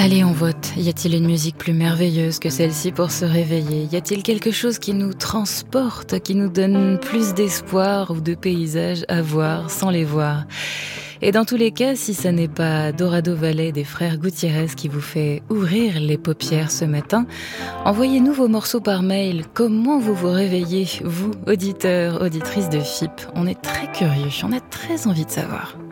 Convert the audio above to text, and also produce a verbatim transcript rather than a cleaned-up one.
Allez, on vote. Y a-t-il une musique plus merveilleuse que celle-ci pour se réveiller ? Y a-t-il quelque chose qui nous transporte, qui nous donne plus d'espoir ou de paysages à voir sans les voir ? Et dans tous les cas, si ça n'est pas Dorado Valley des frères Gutiérrez qui vous fait ouvrir les paupières ce matin, envoyez-nous vos morceaux par mail. Comment vous vous réveillez, vous, auditeurs, auditrices de F I P ? On est très curieux, on a très envie de savoir.